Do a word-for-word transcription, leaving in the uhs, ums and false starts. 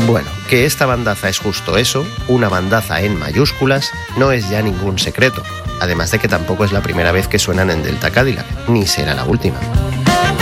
Bueno, que esta bandaza es justo eso, una bandaza en mayúsculas, no es ya ningún secreto. Además de que tampoco es la primera vez que suenan en Delta Cadillac, ni será la última.